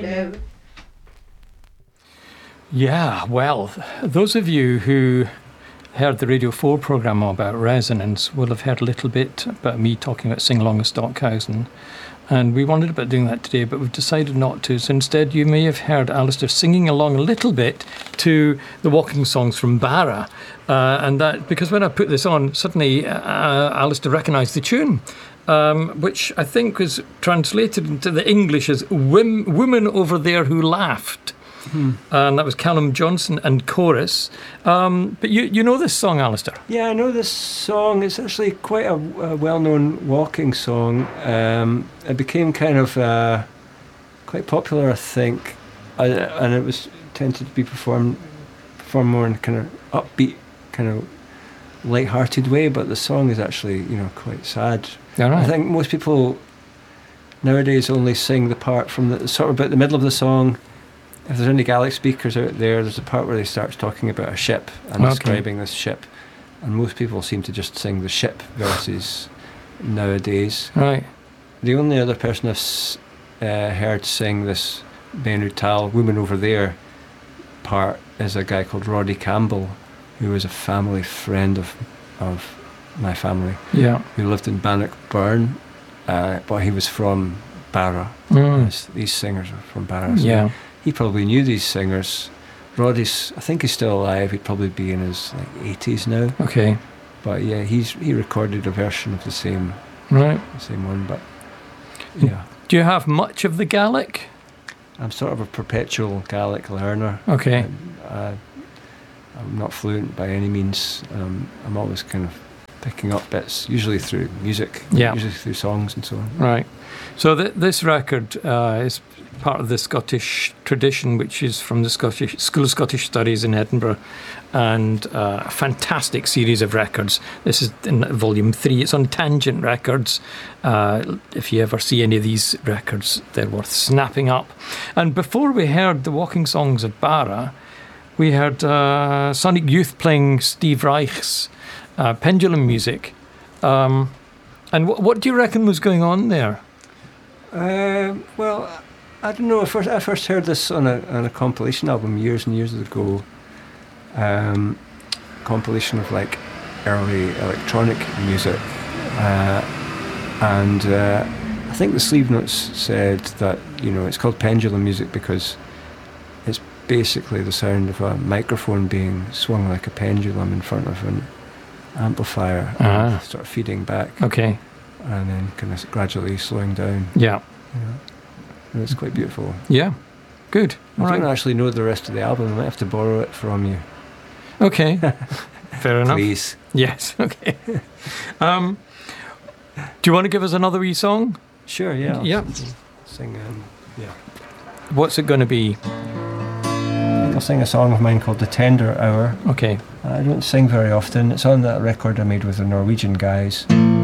live. Yeah, well, those of you who heard the Radio 4 programme about resonance will have heard a little bit about me talking about Sing Along with Stockhausen. And we wondered about doing that today, but we've decided not to. So instead, you may have heard Alistair singing along a little bit to the walking songs from Barra. And that, because when I put this on, suddenly Alistair recognised the tune, which I think was translated into the English as Women Over There Who Laughed. And that was Callum Johnson and chorus. But you know this song, Alistair? Yeah, I know this song. It's actually quite a well-known walking song. It became kind of quite popular, I think, and it was tended to be performed more in kind of upbeat, kind of light-hearted way. But the song is actually, quite sad. Yeah, right. I think most people nowadays only sing the part from the sort of about the middle of the song. If there's any Gaelic speakers out there, there's a part where they start talking about a ship and describing this ship, and most people seem to just sing the ship verses nowadays. Right. The only other person I've heard sing this Bennu Tal, Woman Over There part is a guy called Roddy Campbell, who was a family friend of my family, who lived in Bannockburn, but he was from Barra. These singers are from Barra. So he probably knew these singers. Roddy's, I think he's still alive. He'd probably be in his 80s now. Okay. But yeah, he recorded a version of the same one. But yeah. Do you have much of the Gaelic? I'm sort of a perpetual Gaelic learner. Okay. I'm not fluent by any means. I'm always kind of picking up bits, usually through music, usually through songs and so on. Right. So this record is part of the Scottish tradition, which is from the Scottish School of Scottish Studies in Edinburgh, and a fantastic series of records. This is in volume 3. It's on Tangent Records. If you ever see any of these records, they're worth snapping up. And before we heard the walking songs of Barra, we heard Sonic Youth playing Steve Reich's pendulum music. And what do you reckon was going on there? Well, I don't know. I first heard this on a compilation album years and years ago. Compilation of like early electronic music, and I think the sleeve notes said that it's called pendulum music because it's basically the sound of a microphone being swung like a pendulum in front of an amplifier, sort of feeding back. Okay. And then kind of gradually slowing down. Yeah. And it's quite beautiful. Yeah. Good. I don't actually know the rest of the album. I might have to borrow it from you. Okay. Fair enough. Please. Yes. Okay. Do you want to give us another wee song? Sure, yeah. Yeah. Sing, What's it going to be? I'll sing a song of mine called The Tender Hour. Okay. I don't sing very often. It's on that record I made with the Norwegian guys.